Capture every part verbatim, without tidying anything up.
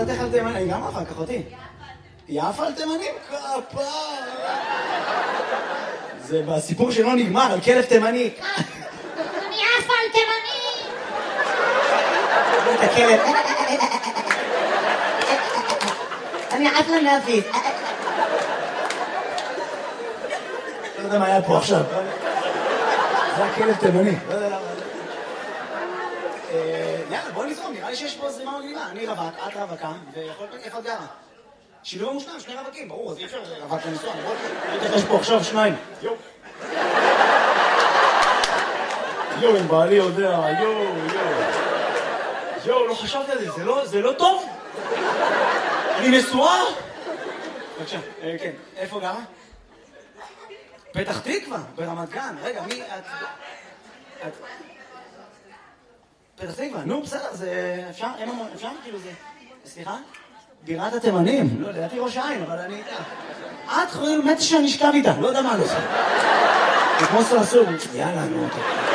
דעתך על תימנים? אני גם אחר כך אותי. יפה על תימנים? כפר. זה בסיפור שלא נגמר, על כלב תימני. אני יפה על תימנים! את הכלב. אני יפה להפיס. לא יודע מה היה פה עכשיו. זה הכלב תימני. לא יודע למה. יאללה, בוא נזרום, נראה לי שיש פה זרימה מגניבה. אני רווק, את רווקה, ויכול להיות איפה את גרה. שילוב המושלם, שני רווקים, ברור, אז אי אפשר רווק לנסוע, נכון? יש פה עכשיו שניים. יו. יו, אם בעלי יודע, יו, יו. יו, לא חשבתי על זה, זה לא טוב? אני נשואה? בבקשה, כן, איפה גרה? פתח תקווה, ברמת גן. רגע, מי את? את... פתח תקווה, נו, בסדר, זה... אפשר? אפשר? כאילו זה... סליחה? בירת התימנים. לא, לדעתי ראש העין, אבל אני... את חושבת מתי שאני אשכב איתה, לא יודע מה לא. זה כמו סרסור. יאללה, נו.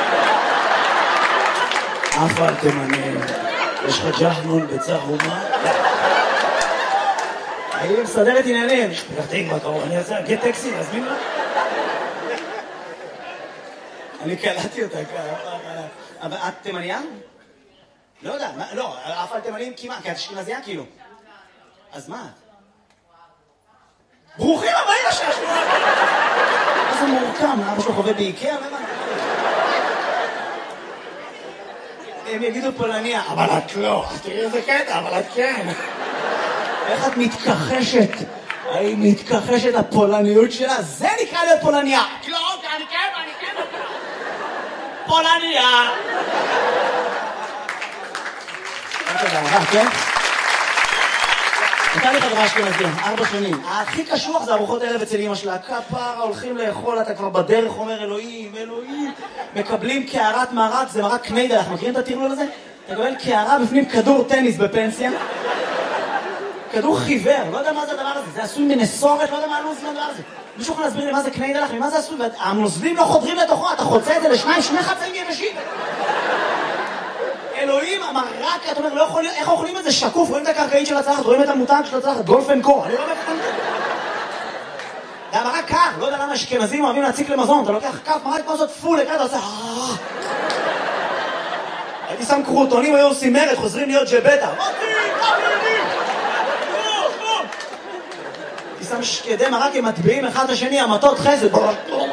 אף על תימנים. יש לך ג'חנון בצהומה? היא מסדרת עניינים. פתח תקווה, קרוב, אני אעשה, גט טקסי, להזמין לה? אני קלטתי אותה ככה. אבל את תימניה? לא יודע, לא, אף על תימנים כמעט, כי את אשכנזייה כאילו. אז מה את? ברוכים הבאים לשש! איזה מורכם, אבא שלו חווה באיקאה, למה? הם יגידו פולניה, אבל את לא. תראי איזה קטע, אבל את כן. איך את מתכחשת? היא מתכחשת לפולניות שלה? זה נקרא להיות פולניה. לא, אני כן, אני כן. פולניה. תודה רבה, כן? נתן לי חברה אשכנזים, ארבע שנים. הכי קשוח זה ארוחות ערב אצל אמא שלה. כפרה, הולכים לאכול, אתה כבר בדרך אומר אלוהים, אלוהים. מקבלים קערת מרק, זה מרק קניידל, אנחנו מכירים את הטרלול הזה? אתה מקבל קערה בפנים כדור טניס בפנסיה. כדור חיוור, לא יודע מה זה הדבר הזה. זה עשוי מנסורת, לא יודע מה הלוז מהדבר הזה. מישהו יכול להסביר לי מה זה קניידל, ממה זה עשוי? והנוזלים לא חודרים לתוכו, אתה חוצה את זה לשניים, שני חצאים יבשים. אלוהים, המרק, אתה אומר, לא יכול, איך אוכלים את זה שקוף? רואים את הקרקעית של הצלחת, רואים את המותג של הצלחת, גולף אנד קו, אני לא מבין את זה. זה המרק קר, לא יודע למה אשכנזים אוהבים להציק למזון, אתה לוקח כף מרק כמו זאת פול, אתה עושה... הייתי שם קרוטונים, היו עושים מרד, חוזרים להיות ג'בטה. הייתי שם שקדי מרק עם מטביעים אחד לשני, המטות חסד.